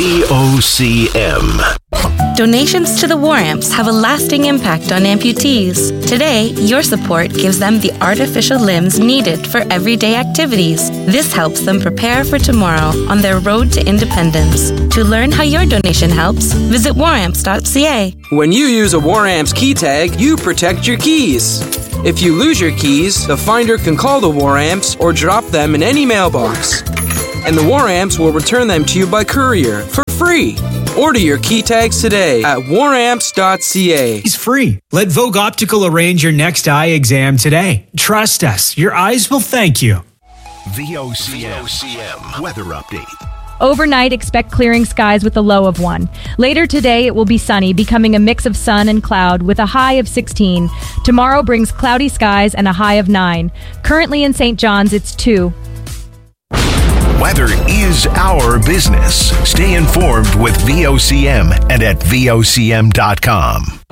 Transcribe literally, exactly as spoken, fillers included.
V O C M. Donations to the War Amps have a lasting impact on amputees. Today, your support gives them the artificial limbs needed for everyday activities. This helps them prepare for tomorrow on their road to independence. To learn how your donation helps, visit war amps dot c a. When you use a War Amps key tag, you protect your keys. If you lose your keys, the finder can call the War Amps or drop them in any mailbox. And the War Amps will return them to you by courier for free. Order your key tags today at war amps dot c a. It's free. Let Vogue Optical arrange your next eye exam today. Trust us. Your eyes will thank you. V O C M weather update. Overnight, expect clearing skies with a low of one. Later today, it will be sunny, becoming a mix of sun and cloud with a high of sixteen. Tomorrow brings cloudy skies and a high of nine. Currently in Saint John's, it's two. Weather is our business. Stay informed with V O C M and at V O C M dot com.